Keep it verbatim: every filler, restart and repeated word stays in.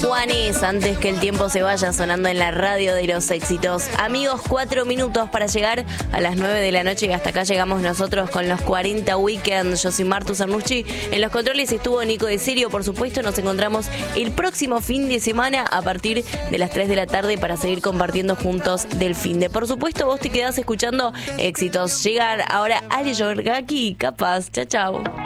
Juanes, antes que el tiempo se vaya, sonando en la radio de los éxitos. Amigos, cuatro minutos para llegar a las nueve de la noche y hasta acá llegamos nosotros con los cuarenta Weekend. Yo soy Martu Cernucci. En los controles estuvo Nico de Sirio, por supuesto. Nos encontramos el próximo fin de semana a partir de las tres de la tarde para seguir compartiendo juntos del fin de. Por supuesto, vos te quedás escuchando éxitos. Llegar ahora Ale Yorgaki, capaz. Chao, chao.